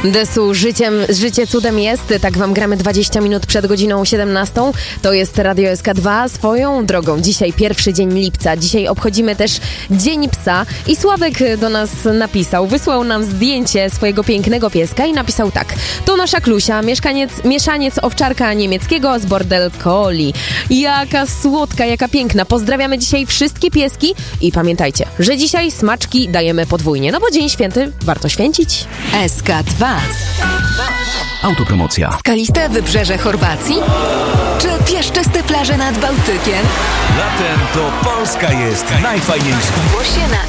Desu, życie cudem jest, tak wam gramy 20 minut przed godziną 17. To jest Radio SK2. Swoją drogą, dzisiaj pierwszy dzień lipca. Dzisiaj obchodzimy też Dzień Psa i Sławek do nas napisał, wysłał nam zdjęcie swojego pięknego pieska i napisał tak. To nasza Klusia, mieszaniec owczarka niemieckiego z Border Collie. Jaka słodka, jaka piękna. Pozdrawiamy dzisiaj wszystkie pieski i pamiętajcie, że dzisiaj smaczki dajemy podwójnie, no bo Dzień Święty warto święcić. SK2. Autopromocja. Skaliste wybrzeże Chorwacji? Czy piaszczyste plaże nad Bałtykiem? Latem to Polska jest najfajniejsza. Zgłoś się na